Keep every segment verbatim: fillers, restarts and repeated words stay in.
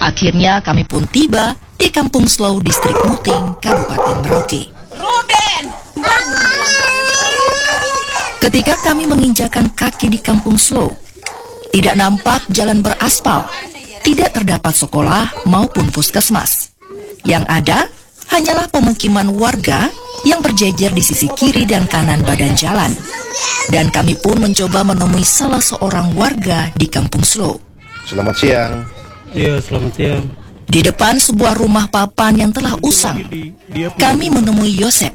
Akhirnya kami pun tiba di Kampung Slow, Distrik Muting, Kabupaten Merauke. Ruben! Ketika kami menginjakan kaki di Kampung Slow, tidak nampak jalan beraspal, tidak terdapat sekolah maupun puskesmas. Yang ada hanyalah pemukiman warga yang berjejer di sisi kiri dan kanan badan jalan. Dan kami pun mencoba menemui salah seorang warga di Kampung Slow. Selamat siang. Iya, selamat siang. Di depan sebuah rumah papan yang telah usang, kami menemui Yosep.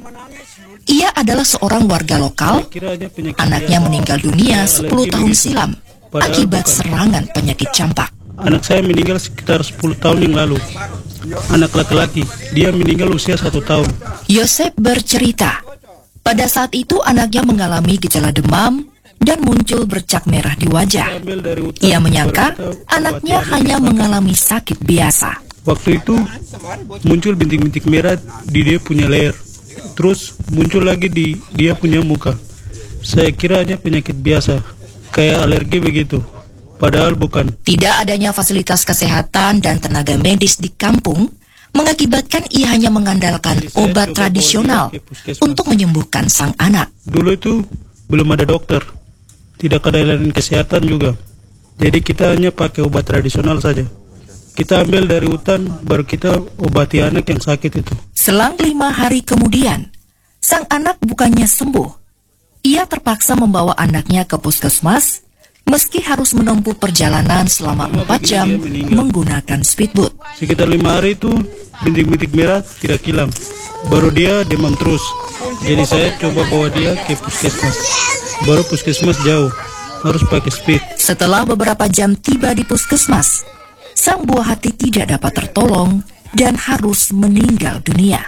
Ia adalah seorang warga lokal. Anaknya meninggal dunia sepuluh tahun silam akibat serangan penyakit campak. Anak saya meninggal sekitar sepuluh tahun yang lalu. Anak laki-laki, dia meninggal usia satu tahun. Yosep bercerita, pada saat itu anaknya mengalami gejala demam dan muncul bercak merah di wajah. Ia menyangka anaknya hanya mengalami sakit biasa. Waktu itu muncul bintik-bintik merah di dia punya leher. Terus muncul lagi di dia punya muka. Saya kira hanya penyakit biasa, kayak alergi begitu. Padahal bukan. Tidak adanya fasilitas kesehatan dan tenaga medis di kampung mengakibatkan ia hanya mengandalkan obat tradisional untuk menyembuhkan sang anak. Dulu itu belum ada dokter, tidak ada layanan kesehatan juga. Jadi kita hanya pakai obat tradisional saja. Kita ambil dari hutan, baru kita obati anak yang sakit itu. Selang lima hari kemudian, sang anak bukannya sembuh. Ia terpaksa membawa anaknya ke puskesmas, meski harus menempuh perjalanan selama empat jam menggunakan speedboat. Sekitar lima hari itu bintik-bintik merah tidak hilang, baru dia demam terus. Jadi saya coba bawa dia ke puskesmas. Baru puskesmas jauh, harus pakai speed. Setelah beberapa jam tiba di puskesmas, sang buah hati tidak dapat tertolong dan harus meninggal dunia.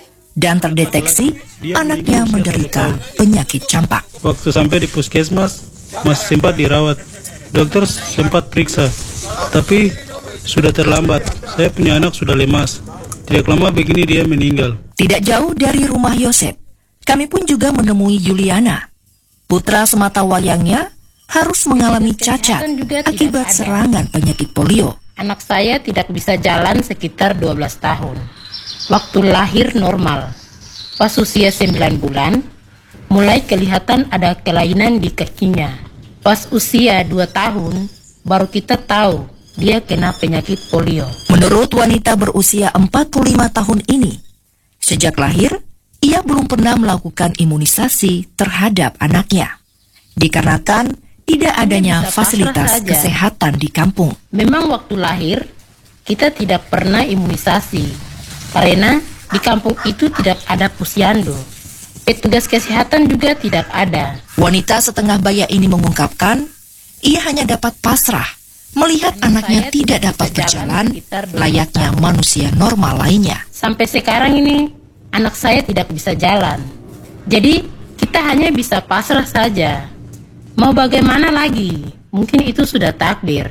Dan terdeteksi anaknya menderita penyakit campak. Waktu sampai di puskesmas masih sempat dirawat. Dokter sempat periksa, tapi sudah terlambat. Saya punya anak sudah lemas. Tidak lama begini dia meninggal. Tidak jauh dari rumah Yosep, kami pun juga menemui Juliana. Putra semata wayangnya harus mengalami cacat akibat serangan penyakit polio. Anak saya tidak bisa jalan sekitar dua belas tahun. Waktu lahir normal. Pas usia sembilan bulan, mulai kelihatan ada kelainan di kakinya. Pas usia dua tahun, baru kita tahu dia kena penyakit polio. Menurut wanita berusia empat puluh lima tahun ini, sejak lahir, ia belum pernah melakukan imunisasi terhadap anaknya. Dikarenakan tidak adanya fasilitas kesehatan di kampung. Memang waktu lahir, kita tidak pernah imunisasi. Karena di kampung itu tidak ada posyandu. Petugas kesehatan juga tidak ada. Wanita setengah baya ini mengungkapkan, ia hanya dapat pasrah melihat anaknya tidak dapat berjalan layaknya manusia normal lainnya. Sampai sekarang ini, anak saya tidak bisa jalan. Jadi, kita hanya bisa pasrah saja. Mau bagaimana lagi? Mungkin itu sudah takdir.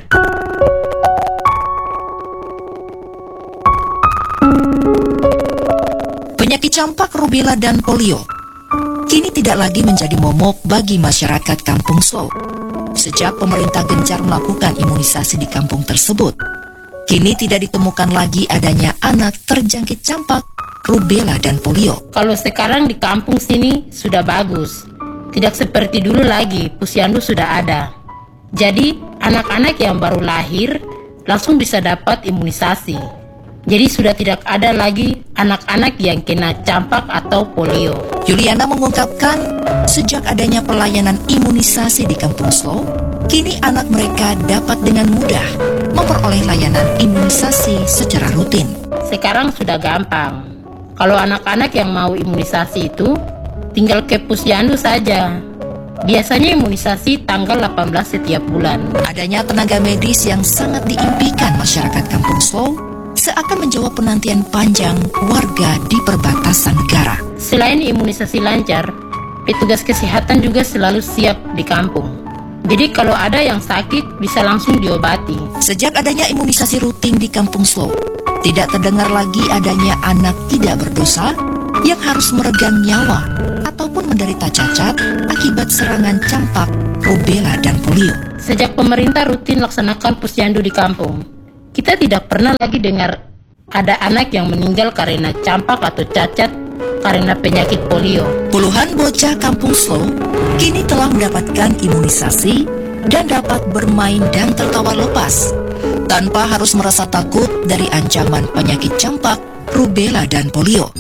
Penyakit campak, rubella, dan polio kini tidak lagi menjadi momok bagi masyarakat Kampung Slow. Sejak pemerintah gencar melakukan imunisasi di kampung tersebut, kini tidak ditemukan lagi adanya anak terjangkit campak, rubella, dan polio. Kalau sekarang di kampung sini sudah bagus. Tidak seperti dulu lagi, posyandu sudah ada. Jadi, anak-anak yang baru lahir langsung bisa dapat imunisasi. Jadi sudah tidak ada lagi anak-anak yang kena campak atau polio. Juliana mengungkapkan, sejak adanya pelayanan imunisasi di Kampung Slow, kini anak mereka dapat dengan mudah memperoleh layanan imunisasi secara rutin. Sekarang sudah gampang. Kalau anak-anak yang mau imunisasi itu, tinggal ke posyandu saja. Biasanya imunisasi tanggal delapan belas setiap bulan. Adanya tenaga medis yang sangat diimpikan masyarakat Kampung Slow seakan menjawab penantian panjang warga di perbatasan negara. Selain imunisasi lancar, petugas kesehatan juga selalu siap di kampung. Jadi kalau ada yang sakit bisa langsung diobati. Sejak adanya imunisasi rutin di Kampung Slow, tidak terdengar lagi adanya anak tidak berdosa yang harus meregang nyawa ataupun menderita cacat akibat serangan campak, rubella, dan polio. Sejak pemerintah rutin laksanakan posyandu di kampung, Kita tidak pernah lagi dengar ada anak yang meninggal karena campak atau cacat karena penyakit polio. Puluhan bocah kampung Slow kini telah mendapatkan imunisasi dan dapat bermain dan tertawa lepas tanpa harus merasa takut dari ancaman penyakit campak, rubella, dan polio.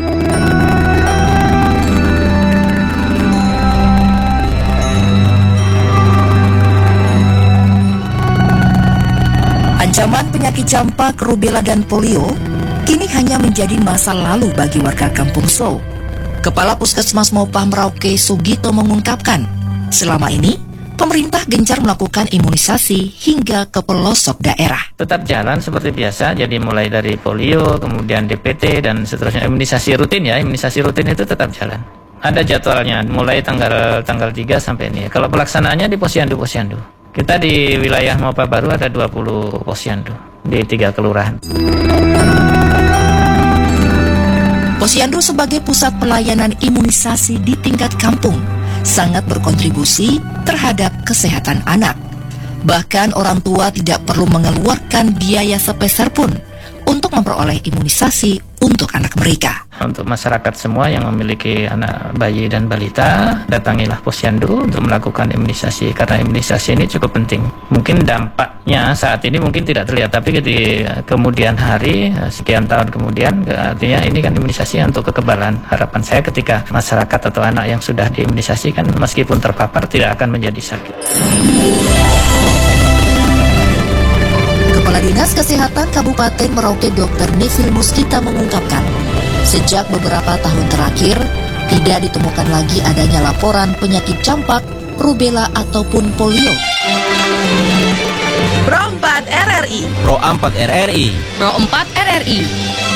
Ancaman penyakit campak, rubella, dan polio kini hanya menjadi masa lalu bagi warga kampung Slow. Kepala Puskesmas Mopah Merauke Sugito mengungkapkan, selama ini pemerintah gencar melakukan imunisasi hingga ke pelosok daerah. Tetap jalan seperti biasa, jadi mulai dari polio, kemudian D P T, dan seterusnya. Imunisasi rutin ya, imunisasi rutin itu tetap jalan. Ada jadwalnya, mulai tanggal tanggal tiga sampai ini. Kalau pelaksanaannya di posyandu-posyandu. Kita di wilayah Mopah Baru ada dua puluh posyandu di tiga kelurahan. Posyandu sebagai pusat pelayanan imunisasi di tingkat kampung sangat berkontribusi terhadap kesehatan anak. Bahkan orang tua tidak perlu mengeluarkan biaya sepeser pun untuk memperoleh imunisasi untuk anak mereka. Untuk masyarakat semua yang memiliki anak bayi dan balita, datangilah posyandu untuk melakukan imunisasi, karena imunisasi ini cukup penting. Mungkin dampaknya saat ini mungkin tidak terlihat, tapi di kemudian hari, sekian tahun kemudian, artinya ini kan imunisasi untuk kekebalan. Harapan saya ketika masyarakat atau anak yang sudah diimunisasi kan meskipun terpapar tidak akan menjadi sakit. Kepala Dinas Kesehatan Kabupaten Merauke Dokter Nevil Muskita mengungkapkan, sejak beberapa tahun terakhir tidak ditemukan lagi adanya laporan penyakit campak, rubella ataupun polio. Pro empat R R I Pro empat R R I Pro empat R R I